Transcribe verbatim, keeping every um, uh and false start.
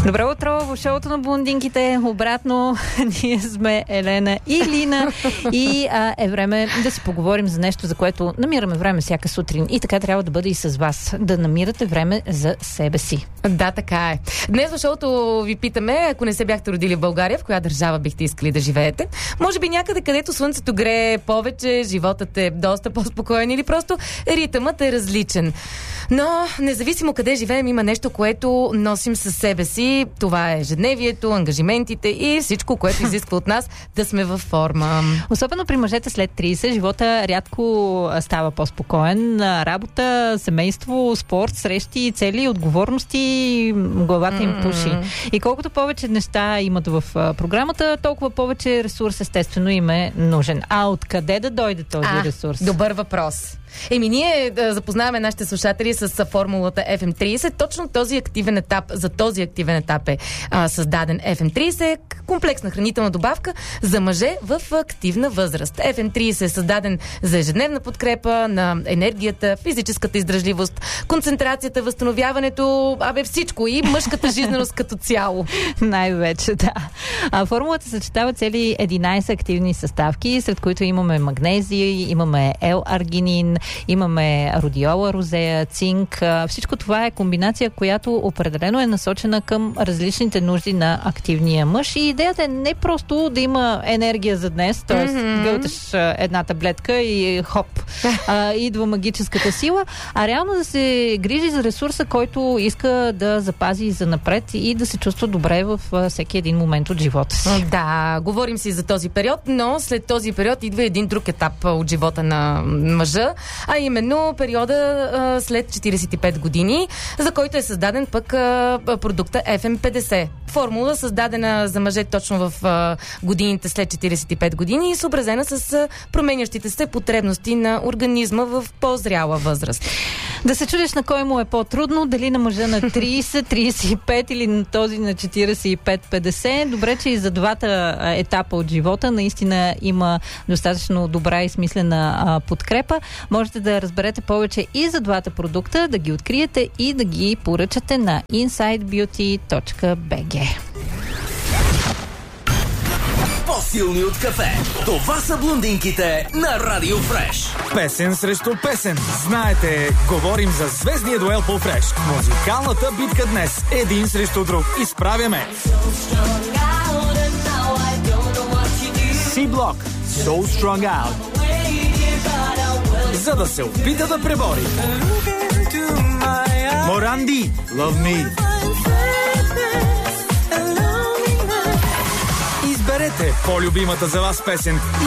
Добро утро в шоуто на блондинките. Обратно, ние сме Елена и Лина и а, е време да си поговорим за нещо, за което намираме време всяка сутрин. И така трябва да бъде и с вас. Да намирате време за себе си. Да, така е. Днес в шоуто ви питаме, ако не се бяхте родили в България, в коя държава бихте искали да живеете? Може би някъде, където слънцето грее повече, животът е доста по-спокоен или просто ритъмът е различен. Но, независимо къде живеем, има нещо, което носим със себе си. Това е ежедневието, ангажиментите и всичко, което изисква от нас да сме във форма. Особено при мъжете след трийсет, живота рядко става по-спокоен. Работа, семейство, спорт, срещи, цели, отговорности, главата им пуши. И колкото повече неща имат в програмата, толкова повече ресурс естествено им е нужен. А откъде да дойде този а, ресурс? Добър въпрос. Еми, ние да запознаваме нашите слушатели с формулата Еф Ем трийсет. Точно този активен етап, за този активен етап е а, създаден Еф Ем трийсет, комплексна хранителна добавка за мъже в активна възраст. Еф Ем трийсет е създаден за ежедневна подкрепа на енергията, физическата издръжливост, концентрацията, възстановяването, абе всичко и мъжката жизненост като цяло. Най-вече, да. А формулата съчетава цели единайсет активни съставки, сред които имаме магнезий, имаме L-аргинин, имаме родиола, розея, цинк. Всичко това е комбинация, която определено е насочена към различните нужди на активния мъж. И идеята е не просто да има енергия за днес, т.е. Mm-hmm. гълташ една таблетка и хоп, а, идва магическата сила, а реално да се грижи за ресурса, който иска да запази за напред и да се чувства добре в всеки един момент от живота си. Да, говорим си за този период, но след този период идва един друг етап от живота на мъжа, а именно периода а, след четирийсет и пет години, за който е създаден пък а, продукта Еф Ем петдесет. Формула, създадена за мъже точно в а, годините след четирийсет и пет години и съобразена с а, променящите се потребности на организма в по-зряла възраст. Да се чудиш на кой му е по-трудно, дали на мъжа на трийсет, трийсет и пет или на този на четирийсет и пет, петдесет. Добре, че и за двата етапа от живота наистина има достатъчно добра и смислена а, подкрепа. Можете да разберете повече и за двата продукта, да ги откриете и да ги поръчате на инсайд бюти точка би джи. По-силни от кафе. Това са блондинките на Радио Фреш. Песен срещу песен. Знаете, говорим за звездния дуел по Фреш. Музикалната битка днес. Един срещу друг. Изправяме Си-блок, So Strong Out, за да се опита да пребори Моранди, Love Me. Изберете по-любимата за вас песен